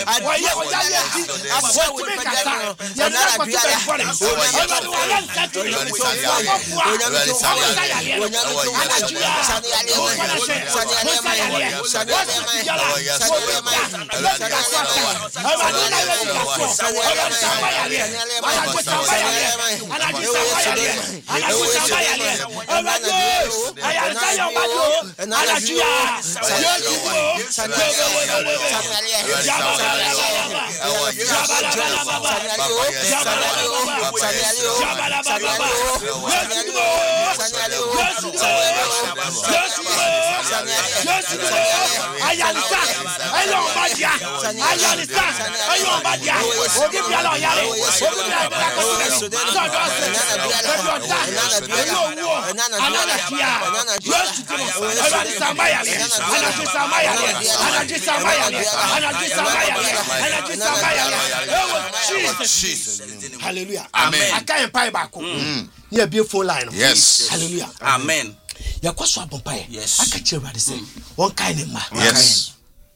Hallelujah. Amen. I can't buy back. Yeah, be full line. Yes. Hallelujah. Amen. Ya kwa so abompae. Yes. Aka chirwa de say, one kind ma. Yes.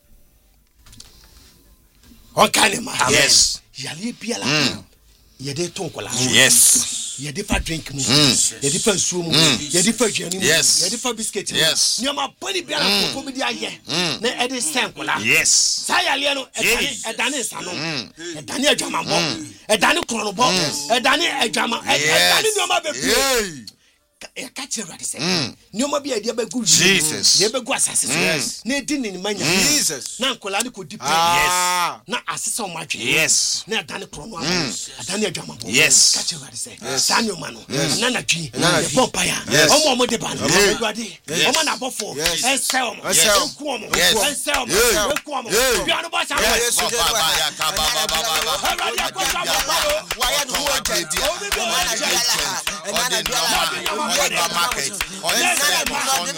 One kind ma. Yes. Yali biala. Ye de tonkola. Yes. Ye de fa drink mu. Ye de fa nsuo mu. Ye de fa aduane mu. Yes. Ye de fa biscuit mu. Yes. Nyama boni biala ko bi di aye. Na e de senkola. Yes. Sa yale no edane sano. Edane adwamambo. Edane kronobo. Edane adwama. Edane nyama bebu. I catch you right. No more be a dear Jesus. Never go assassins. Nadine in mania. Jesus. Now Colanico deep. Yes. Not as so much. Yes. Now Danny Crono. Daniel Jama. Yes. Catch you right. Say Daniel Mano. Nana G. Pompaya. Yes. Oh, Momo de Ban. Everybody. Oh, man, above four. And sell. And sell. And sell. Piano Bass. Market.